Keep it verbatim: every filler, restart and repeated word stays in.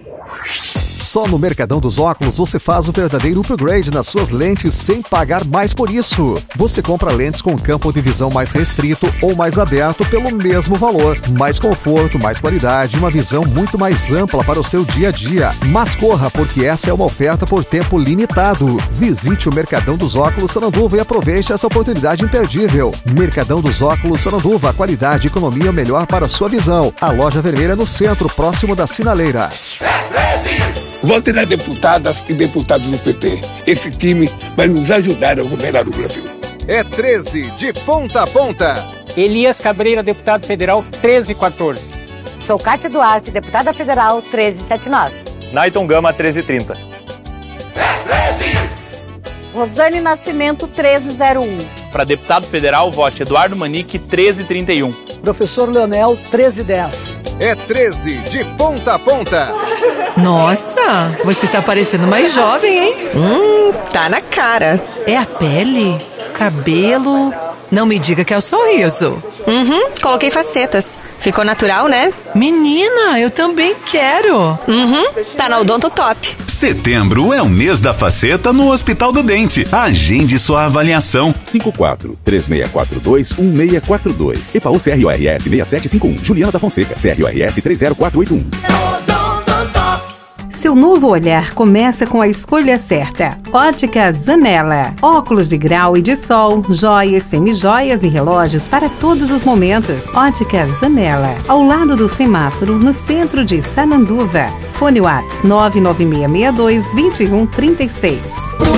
Só no Mercadão dos Óculos você faz o verdadeiro upgrade nas suas lentes sem pagar mais por isso. Você compra lentes com campo de visão mais restrito ou mais aberto pelo mesmo valor. Mais conforto, mais qualidade e uma visão muito mais ampla para o seu dia a dia. Mas corra, porque essa é uma oferta por tempo limitado. Visite o Mercadão dos Óculos Sananduva e aproveite essa oportunidade imperdível. Mercadão dos Óculos Sananduva, qualidade e economia melhor para a sua visão. A loja vermelha no centro, próximo da Sinaleira. Vote na deputada e deputados do P T. Esse time vai nos ajudar a governar o Brasil. É treze, de ponta a ponta. Elias Cabreira, deputado federal, treze quatorze. Sou Cátia Duarte, deputada federal, treze setenta e nove. Naiton Gama, treze trinta. É treze. Rosane Nascimento, treze zero um. Para deputado federal, vote Eduardo Manique, treze trinta e um. Professor Leonel, treze dez. É treze, de ponta a ponta. Nossa, você tá parecendo mais jovem, hein? Hum, tá na cara. É a pele? Cabelo? Não me diga que é o sorriso. Uhum, coloquei facetas. Ficou natural, né? Menina, eu também quero. Uhum, tá na Odonto Top. Setembro é o mês da faceta no Hospital do Dente. Agende sua avaliação. cinco quatro, três seis quatro dois, um seis quatro dois. E P A U C R O R S seis sete cinco um. Juliana da Fonseca, C R O R S três zero quatro oito um. Seu novo olhar começa com a escolha certa. Ótica Zanella. Óculos de grau e de sol, joias, semijoias e relógios para todos os momentos. Ótica Zanella. Ao lado do semáforo, no centro de Sananduva. Fone Whats nove nove seis seis dois, dois um três seis.